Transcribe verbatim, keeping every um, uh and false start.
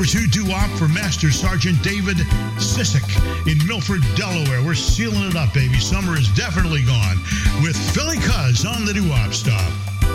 number two doo-wop for Master Sergeant David Sissick in Milford, Delaware. We're sealing it up, baby. Summer is definitely gone with Philly Cuz on the doo-wop stop.